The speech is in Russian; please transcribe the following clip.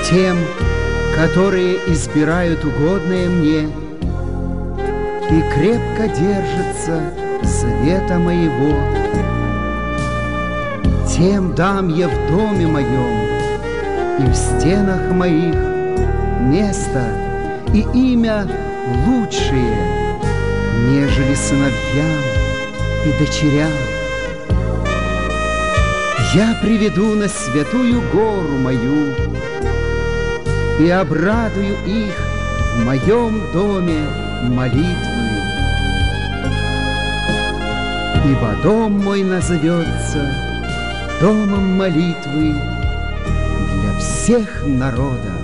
Тем, которые избирают угодное мне и крепко держатся завета моего, тем дам я в доме моем и в стенах моих место и имя лучшие, нежели сыновьям и дочерям. Я приведу на святую гору мою и обрадую их в моем доме молитвы. Ибо дом мой назовется домом молитвы для всех народов.